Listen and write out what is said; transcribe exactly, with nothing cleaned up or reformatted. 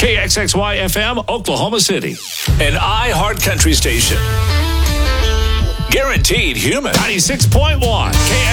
K X X Y F M, Oklahoma City. An iHeart Country station. Guaranteed human. ninety-six point one K